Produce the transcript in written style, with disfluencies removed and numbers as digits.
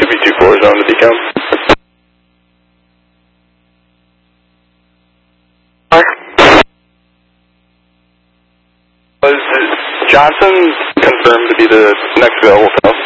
SCP-24 zone to decom. Was Johnson confirmed to be the next available cell?